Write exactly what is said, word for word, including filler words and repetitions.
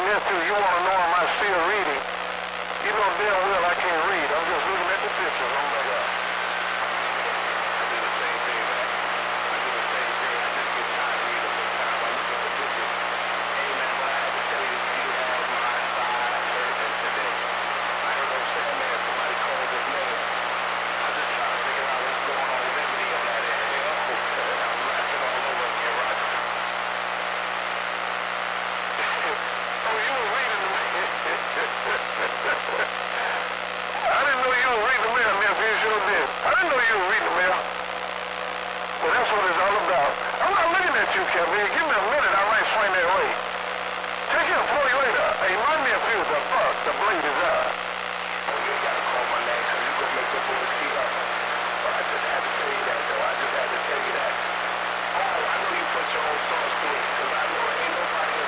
just to, you want to know am I still reading? You know damn well I can't read. I'm just looking at the pictures. Oh my God. I do the same thing, man. I do the same thing. I just get tired of reading sometimes. I look at the pictures. Hey, man, what I have to tell you is you have my side hurting today. I heard them saying, man, somebody called his name. I'm just trying to figure out what's going on with me on that area. Oh, I'm laughing all over again, Roger. Oh, you were reading the mail. I didn't know you were reading the mail, nephew. You sure did. I didn't know you were reading the mail. Well, that's what it's all about. I'm not looking at you, Kevin. Give me a minute. I